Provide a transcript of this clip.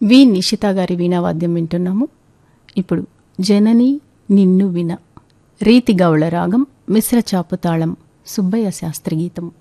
వి నిషిత గారి వీణావాద్యం వింటున్నాము. ఇప్పుడు జనని నిన్ను విన రీతి గౌళ రాగం మిశ్ర చాపు తాళం సుబ్బయ్య శాస్త్రి గీతం.